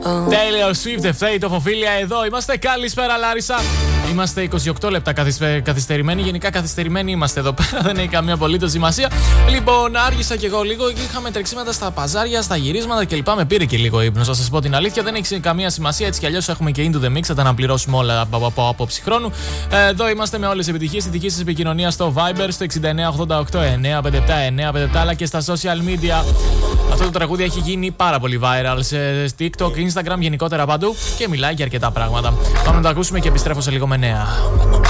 Taylor Swift, The Fate of Ophelia. Εδώ είμαστε. Καλησπέρα, Λάρισα. Είμαστε 28 λεπτά καθυστερημένοι. Γενικά καθυστερημένοι είμαστε εδώ πέρα. Δεν έχει καμία απολύτως σημασία. Λοιπόν, άργησα κι εγώ λίγο. Είχαμε τρεξίματα στα παζάρια, στα γυρίσματα κλπ. Με πήρε και λίγο ύπνο. Θα σας πω την αλήθεια. Δεν έχει καμία σημασία. Έτσι κι αλλιώς έχουμε και Into the Mix. Θα τα αναπληρώσουμε όλα από απόψη χρόνου. Εδώ είμαστε με όλες τις επιτυχίες. Η δική σας επικοινωνία στο Viber στο 6988-957-957 αλλά και στα social media. Αυτό το τραγούδι έχει γίνει πάρα πολύ viral σε TikTok, Instagram, γενικότερα παντού και μιλάει για αρκετά πράγματα. Πάμε να το ακούσουμε και επιστρέφω σε λίγο με νέα.